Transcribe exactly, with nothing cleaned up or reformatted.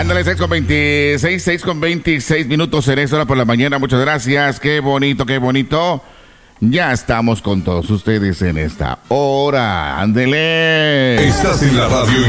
Ándale, seis con veintiséis, seis con veintiséis minutos en esta hora por la mañana. Muchas gracias. Qué bonito, qué bonito. Ya estamos con todos ustedes en esta hora. Ándele. Estás en la radio